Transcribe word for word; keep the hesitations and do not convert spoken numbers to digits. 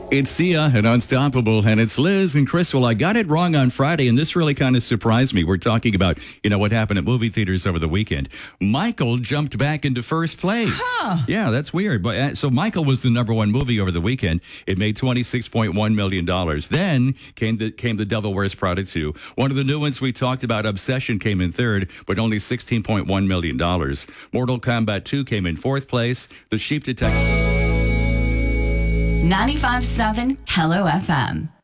It's Sia and Unstoppable, and it's Liz and Crystal. I got it wrong on Friday, and this really kind of surprised me. We're talking about, you know, what happened at movie theaters over the weekend. Michael jumped back into first place. Huh. Yeah, that's weird. But uh, so Michael was the number one movie over the weekend. It made twenty-six point one million dollars. Then came the came The Devil Wears Prada two. One of the new ones we talked about, Obsession, came in third, but only sixteen point one million dollars. Mortal Kombat two came in fourth place. The Sheep Detective ninety-five point seven Hello F M.